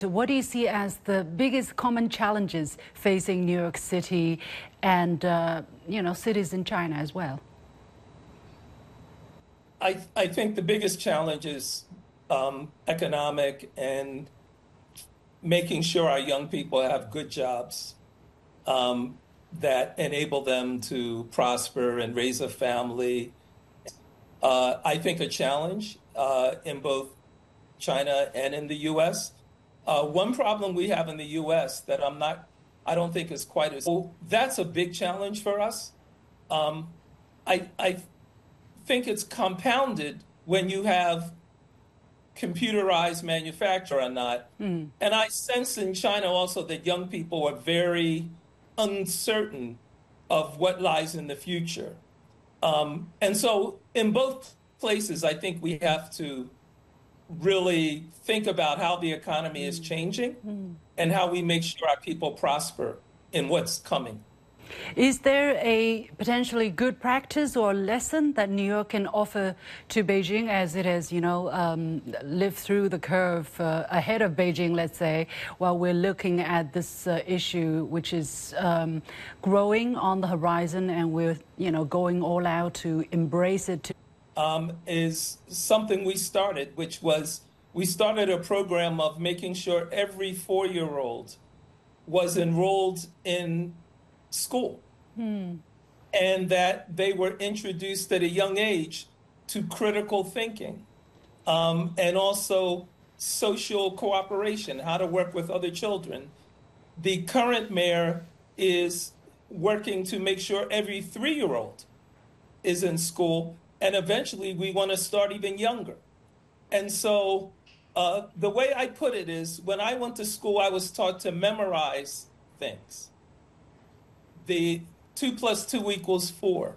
What do you see as the biggest common challenges facing New York City and, cities in China as well? I think the biggest challenge is economic and making sure our young people have good jobs that enable them to prosper and raise a family. I think a challenge in both China and in the U.S. One problem we have in the U.S. that I don't think is quite as, that's a big challenge for us. I think it's compounded when you have computerized manufacture or not. And I sense in China also that young people are very uncertain of what lies in the future. And so in both places, I think we have to really think about how the economy is changing and how we make sure our people prosper in what's coming. Is there a potentially good practice or lesson that New York can offer to Beijing as it has, lived through the curve ahead of Beijing, let's say, while we're looking at this issue, which is growing on the horizon and we're, going all out to embrace it? Is something we started, which was we started a program of making sure every 4-year-old was enrolled in school and that they were introduced at a young age to critical thinking and also social cooperation, how to work with other children. The current mayor is working to make sure every 3-year-old is in school, and eventually we want to start even younger. And so the way I put it is when I went to school, I was taught to memorize things. The 2 + 2 = 4.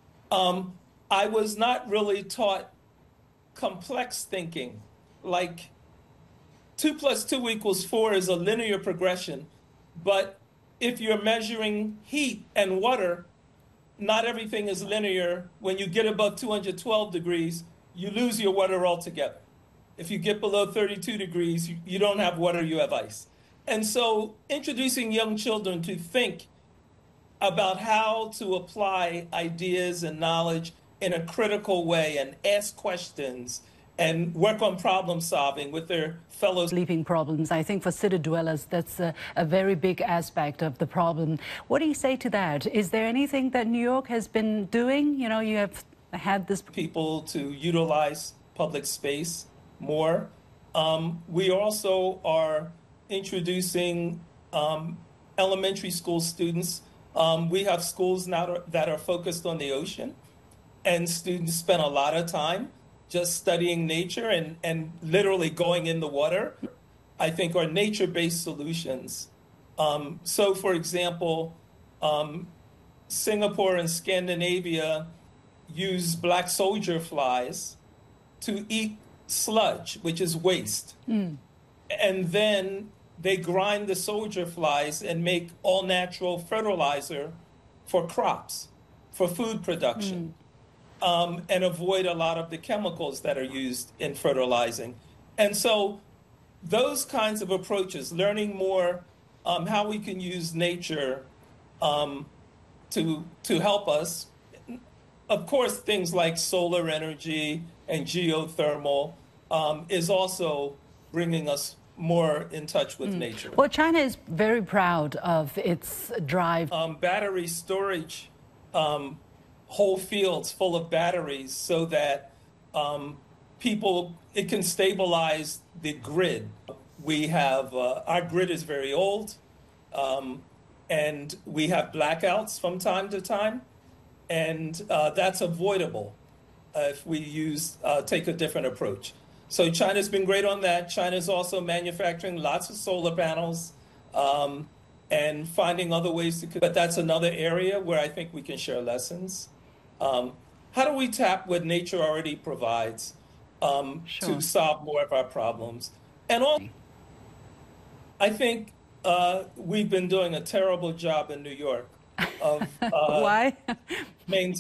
I was not really taught complex thinking. Like 2 + 2 = 4 is a linear progression, but if you're measuring heat and water, not everything is linear. When you get above 212 degrees, you lose your water altogether. If you get below 32 degrees, you don't have water, you have ice. And so introducing young children to think about how to apply ideas and knowledge in a critical way and ask questions and work on problem solving with their fellow sleeping problems. I think for city dwellers, that's a very big aspect of the problem. What do you say to that? Is there anything that New York has been doing? You have had this people to utilize public space more. We also are introducing elementary school students. We have schools now that are focused on the ocean, and students spend a lot of time just studying nature and literally going in the water, I think, are nature-based solutions. So, for example, Singapore and Scandinavia use black soldier flies to eat sludge, which is waste. And then they grind the soldier flies and make all-natural fertilizer for crops, for food production. And avoid a lot of the chemicals that are used in fertilizing. And so those kinds of approaches, learning more how we can use nature to help us. Of course, things like solar energy and geothermal is also bringing us more in touch with nature. Well, China is very proud of its drive. Battery storage, whole fields full of batteries so that it can stabilize the grid. We have, our grid is very old, and we have blackouts from time to time, and that's avoidable if we take a different approach. So China's been great on that. China's also manufacturing lots of solar panels and finding other ways to, but that's another area where I think we can share lessons. How do we tap what nature already provides to solve more of our problems? And also, I think we've been doing a terrible job in New York of Why? maintaining